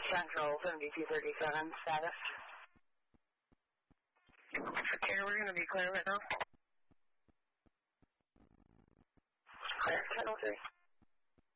Central 7237 status. Okay, we're going to be clear right now. Clear, 1003.